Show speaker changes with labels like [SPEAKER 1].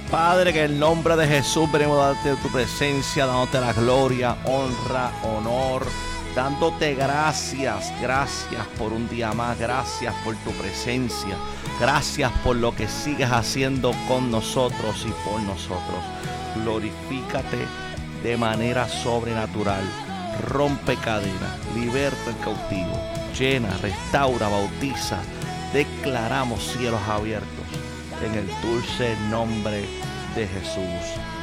[SPEAKER 1] Padre, que en el nombre de Jesús venimos a darte tu presencia, dándote la gloria, honra, honor, dándote gracias. Gracias por un día más, gracias por tu presencia, gracias por lo que sigues haciendo con nosotros y por nosotros. Glorifícate de manera sobrenatural. Rompe cadenas, liberta el cautivo, llena, restaura, bautiza. Declaramos cielos abiertos en el dulce nombre de Jesús.